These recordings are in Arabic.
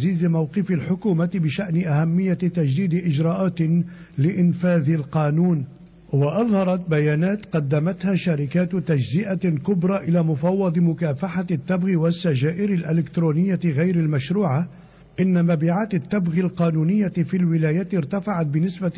تعزيز موقف الحكومة بشأن أهمية تجديد إجراءات لإنفاذ القانون. وأظهرت بيانات قدمتها شركات تجزئة كبرى إلى مفوض مكافحة التبغ والسجائر الإلكترونية غير المشروعة إن مبيعات التبغ القانونية في الولايات ارتفعت بنسبة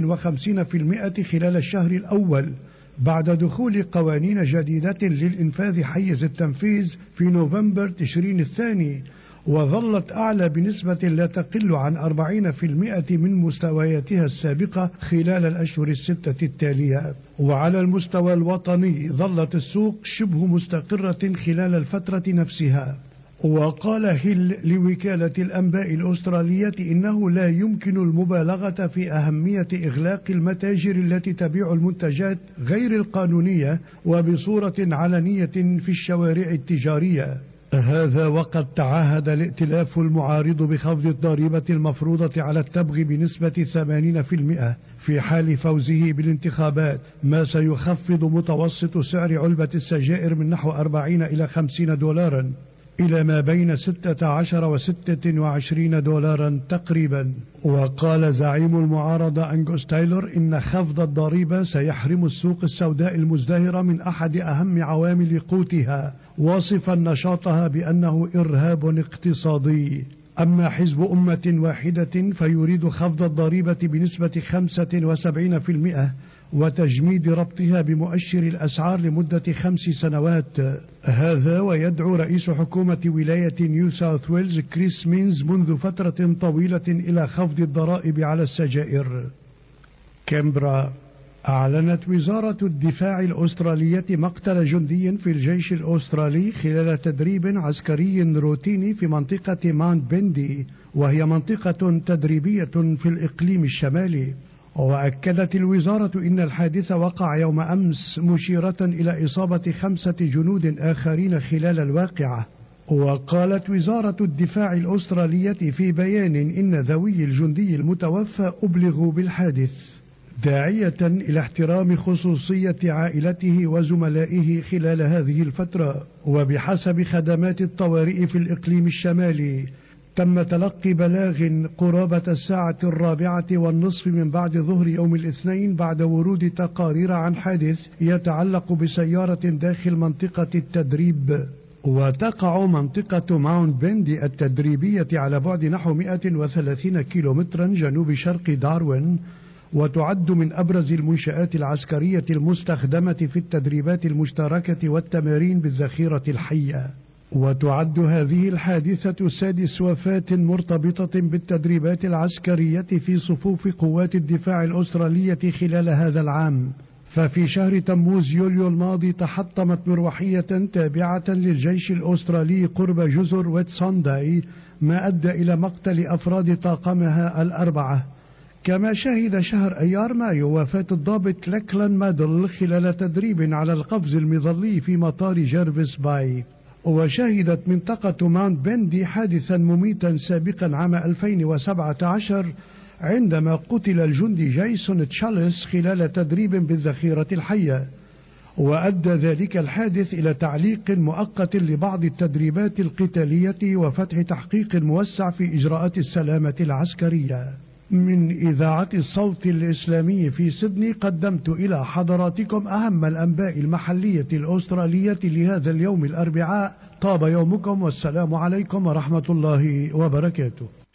55% خلال الشهر الأول بعد دخول قوانين جديدة للإنفاذ حيز التنفيذ في نوفمبر تشرين الثاني، وظلت أعلى بنسبة لا تقل عن 40% من مستوياتها السابقة خلال الأشهر الستة التالية. وعلى المستوى الوطني ظلت السوق شبه مستقرة خلال الفترة نفسها. وقال هيل لوكالة الأنباء الأسترالية إنه لا يمكن المبالغة في أهمية إغلاق المتاجر التي تبيع المنتجات غير القانونية وبصورة علنية في الشوارع التجارية. هذا وقد تعهد الائتلاف المعارض بخفض الضريبة المفروضة على التبغ بنسبة 80% في حال فوزه بالانتخابات، ما سيخفض متوسط سعر علبة السجائر من نحو 40 إلى 50 دولارا إلى ما بين 16 و 26 دولارا تقريبا. وقال زعيم المعارضة أنغوس تايلور إن خفض الضريبة سيحرم السوق السوداء المزدهرة من أحد أهم عوامل قوتها، واصفا نشاطها بأنه إرهاب اقتصادي. أما حزب أمة واحدة فيريد خفض الضريبة بنسبة 75% وتجميد ربطها بمؤشر الأسعار لمدة 5 سنوات. هذا ويدعو رئيس حكومة ولاية نيو ساوث ويلز كريس مينز منذ فترة طويلة إلى خفض الضرائب على السجائر. كامبرا. أعلنت وزارة الدفاع الأسترالية مقتل جندي في الجيش الأسترالي خلال تدريب عسكري روتيني في منطقة ماونت بندي، وهي منطقة تدريبية في الإقليم الشمالي. وأكدت الوزارة إن الحادث وقع يوم أمس، مشيرة إلى إصابة 5 جنود آخرين خلال الواقعة. وقالت وزارة الدفاع الأسترالية في بيان إن ذوي الجندي المتوفى أبلغوا بالحادث، داعية إلى احترام خصوصية عائلته وزملائه خلال هذه الفترة. وبحسب خدمات الطوارئ في الإقليم الشمالي تم تلقي بلاغ قرابة 4:15 من بعد ظهر يوم الاثنين بعد ورود تقارير عن حادث يتعلق بسيارة داخل منطقة التدريب. وتقع منطقة ماونت بندي التدريبية على بعد نحو 130 كيلومترا جنوب شرق داروين، وتعد من أبرز المنشآت العسكرية المستخدمة في التدريبات المشتركة والتمارين بالذخيرة الحية. وتعد هذه الحادثة 6 وفاة مرتبطة بالتدريبات العسكرية في صفوف قوات الدفاع الأسترالية خلال هذا العام. ففي شهر تموز يوليو الماضي تحطمت مروحية تابعة للجيش الأسترالي قرب جزر ويتسانداي، ما أدى إلى مقتل أفراد طاقمها 4. كما شهد شهر أيار مايو وفاة الضابط لكلان مادل خلال تدريب على القفز المظلي في مطار جيرفيس باي. وشهدت منطقة ماونت بندي حادثا مميتا سابقا عام 2017 عندما قتل الجندي جيسون تشاليس خلال تدريب بالذخيرة الحية، وأدى ذلك الحادث إلى تعليق مؤقت لبعض التدريبات القتالية وفتح تحقيق موسع في إجراءات السلامة العسكرية. من إذاعة الصوت الإسلامي في سيدني قدمت إلى حضراتكم أهم الأنباء المحلية الأسترالية لهذا اليوم الأربعاء. طاب يومكم والسلام عليكم ورحمة الله وبركاته.